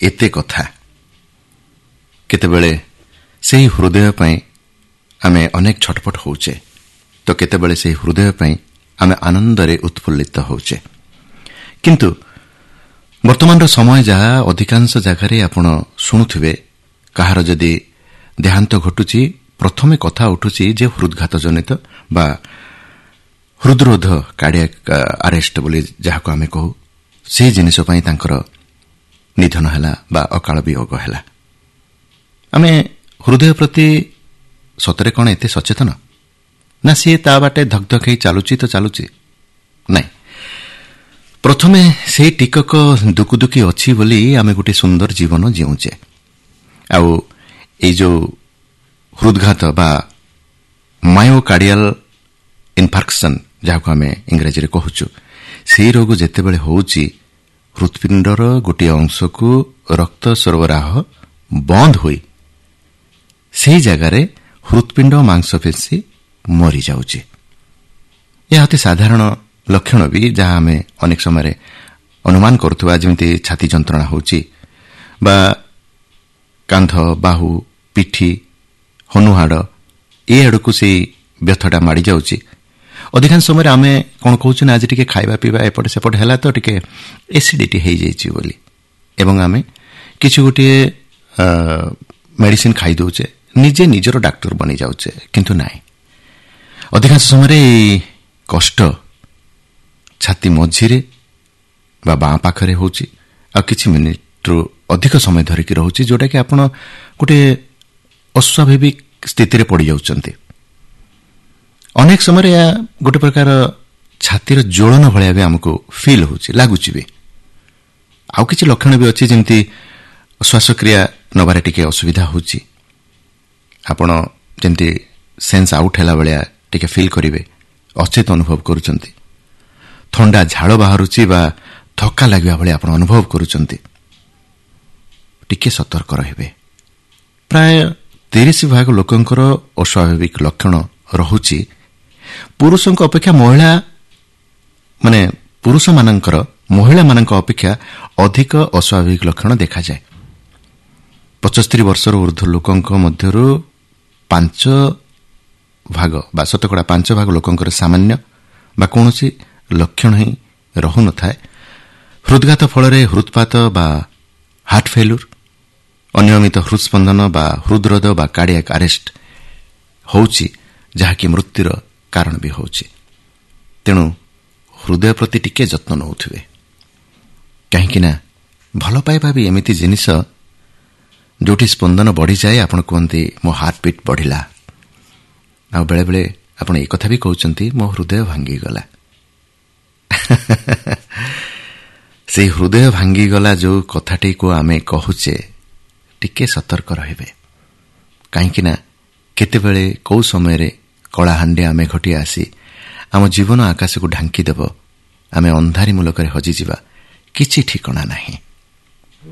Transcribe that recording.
ଏତେ କଥା। କେତେବେଳେ ସେହି ହୃଦୟ ପାଇଁ ଆମେ ଅନେକ ଛଟପଟ ହେଉଛେ, ତ କେତେବେଳେ ସେହି ହୃଦୟ ପାଇଁ ଆମେ ଆନନ୍ଦରେ ଉତ୍ଫୁଲ୍ଲିତ ହେଉଛେ। କିନ୍ତୁ ବର୍ତ୍ତମାନର ସମୟ ଯାହା ଅଧିକାଂଶ ଜାଗାରେ ଆପଣ ଶୁଣୁଥିବେ, କାହାର ଯଦି ଦେହାନ୍ତ ଘଟୁଛି, ପ୍ରଥମେ କଥା ଉଠୁଛି ଯେ ହୃଦଘାତ ଜନିତ ବା ହୃଦରୋଧ କାର୍ଡିଆକ୍ ଆରେଷ୍ଟ ବୋଲି ଯାହାକୁ ଆମେ କହୁ, ସେହି ଜିନିଷ ପାଇଁ ତାଙ୍କର ନିଧନ ହେଲା ବା ଅକାଳ ବିୟୋଗ ହେଲା। ଆମେ ହୃଦୟ ପ୍ରତି ସତରେ କ'ଣ ଏତେ ସଚେତନ? ନା ସିଏ ତା ବାଟେ ଧକ୍ ଧକ୍ ହେଇ ଚାଲୁଛି ତ ଚାଲୁଛି? ନାଇଁ, ପ୍ରଥମେ ସେହି ଟିକକ ଦୁକୁଦୁକି ଅଛି ବୋଲି ଆମେ ଗୋଟିଏ ସୁନ୍ଦର ଜୀବନ ଜିଉଛେ। ଆଉ ଏଇ ଯେଉଁ ହୃଦଘାତ ବା ମାୟୋକାର୍ଡିଆଲ୍ ଇନଫାର୍କସନ୍ ଯାହାକୁ ଆମେ ଇଂରାଜୀରେ କହୁଛୁ, ସେହି ରୋଗ ଯେତେବେଳେ ହେଉଛି, ହୃତ୍ପିଣ୍ଡର ଗୋଟିଏ ଅଂଶକୁ ରକ୍ତ ସରବରାହ ବନ୍ଦ ହୋଇ ସେହି ଜାଗାରେ ହୃତ୍ପିଣ୍ଡ ମାଂସପେଶୀ ମରିଯାଉଛି। ଏହା ଅତି ସାଧାରଣ ଲକ୍ଷଣ ବି, ଯାହା ଆମେ ଅନେକ ସମୟରେ ଅନୁମାନ କରୁଥିବା, ଯେମିତି ଛାତି ଯନ୍ତ୍ରଣା ହେଉଛି ବା କାନ୍ଧ, ବାହୁ, ପିଠି, ହନୁହାଡ଼ ଏ ଆଡ଼କୁ ସେହି ବ୍ୟଥାଟା ମାଡ଼ିଯାଉଛି। ଅଧିକାଂଶ ସମୟରେ ଆମେ କ'ଣ କହୁଛୁ ନା, ଆଜି ଟିକେ ଖାଇବା ପିଇବା ଏପଟେ ସେପଟେ ହେଲା ତ ଟିକେ ଏସିଡିଟି ହେଇଯାଇଛି ବୋଲି, ଏବଂ ଆମେ କିଛି ଗୋଟିଏ ମେଡିସିନ ଖାଇଦେଉଛେ, ନିଜେ ନିଜର ଡାକ୍ତର ବନିଯାଉଛେ। କିନ୍ତୁ ନାହିଁ, ଅଧିକାଂଶ ସମୟରେ ଏଇ କଷ୍ଟ ଛାତି ମଝିରେ ବା ବାଁ ପାଖରେ ହେଉଛି, ଆଉ କିଛି ମିନିଟ୍ରୁ ଅଧିକ ସମୟ ଧରିକି ରହୁଛି, ଯେଉଁଟାକି ଆପଣ ଗୋଟିଏ ଅସ୍ୱାଭାବିକ ସ୍ଥିତିରେ ପଡ଼ିଯାଉଛନ୍ତି। ଅନେକ ସମୟରେ ଏହା ଗୋଟେ ପ୍ରକାର ଛାତିର ଜ୍ୱଳନ ଭଳିଆ ବି ଆମକୁ ଫିଲ୍ ହେଉଛି, ଲାଗୁଛି ବି। ଆଉ କିଛି ଲକ୍ଷଣ ବି ଅଛି, ଯେମିତି ଶ୍ୱାସକ୍ରିୟା ନେବାରେ ଟିକେ ଅସୁବିଧା ହେଉଛି, ଆପଣ ଯେମିତି ସେନ୍ସ ଆଉଟ୍ ହେଲା ଭଳିଆ ଟିକେ ଫିଲ୍ କରିବେ, ଅଚେତ ଅନୁଭବ କରୁଛନ୍ତି, ଥଣ୍ଡା ଝାଳ ବାହାରୁଛି ବା ଥକା ଲାଗିବା ଭଳି ଆପଣ ଅନୁଭବ କରୁଛନ୍ତି। ଟିକେ ସତର୍କ ରହିବେ। ପ୍ରାୟ 30% ଲୋକଙ୍କର ଅସ୍ୱାଭାବିକ ଲକ୍ଷଣ ରହୁଛି। ପୁରୁଷଙ୍କ ଅପେକ୍ଷା ପୁରୁଷମାନଙ୍କର ମହିଳାମାନଙ୍କ ଅପେକ୍ଷା ଅଧିକ ଅସ୍ୱାଭାବିକ ଲକ୍ଷଣ ଦେଖାଯାଏ। 75 ବର୍ଷର ଉର୍ଦ୍ଧ୍ୱ ଲୋକଙ୍କ ମଧ୍ୟରୁ 5% ଲୋକଙ୍କର ସାମାନ୍ୟ ବା କୌଣସି ଲକ୍ଷଣ ହିଁ ରହୁନଥାଏ। ହୃଦଘାତ ଫଳରେ ହୃଦପାତ ବା ହାର୍ଟ ଫେଲ୍ୟୁର, ଅନିୟମିତ ହୃଦସ୍ପନ୍ଦନ ବା ହୃଦରୋଧ ବା କାର୍ଡିଆକ୍ ଆରେଷ୍ଟ ହେଉଛି, ଯାହାକି ମୃତ୍ୟୁର କାରଣ ବି ହେଉଛି। ତେଣୁ ହୃଦୟ ପ୍ରତି ଟିକେ ଯତ୍ନ ନେଉଥିବେ, କାହିଁକିନା ଭଲ ପାଇବା ବି ଏମିତି ଜିନିଷ ଯେଉଁଠି ସ୍ପନ୍ଦନ ବଢ଼ିଯାଏ, ଆପଣ କୁହନ୍ତି ମୋ ହାର୍ଟ ବିଟ୍ ବଢ଼ିଲା। ଆଉ ବେଳେବେଳେ ଆପଣ ଏ କଥା ବି କହୁଛନ୍ତି ମୋ ହୃଦୟ ଭାଙ୍ଗିଗଲା। ସେହି ହୃଦୟ ଭାଙ୍ଗିଗଲା ଯେଉଁ କଥାଟିକୁ ଆମେ କହୁଛେ, ଟିକେ ସତର୍କ ରହିବେ, କାହିଁକିନା କେତେବେଳେ କେଉଁ ସମୟରେ କଳାହାଣ୍ଡିଆ ମେଘଟିଏ ଆସି ଆମ ଜୀବନ ଆକାଶକୁ ଢାଙ୍କିଦେବ, ଆମେ ଅନ୍ଧାରି ମୁଲକରେ ହଜିଯିବା, କିଛି ଠିକଣା ନାହିଁ।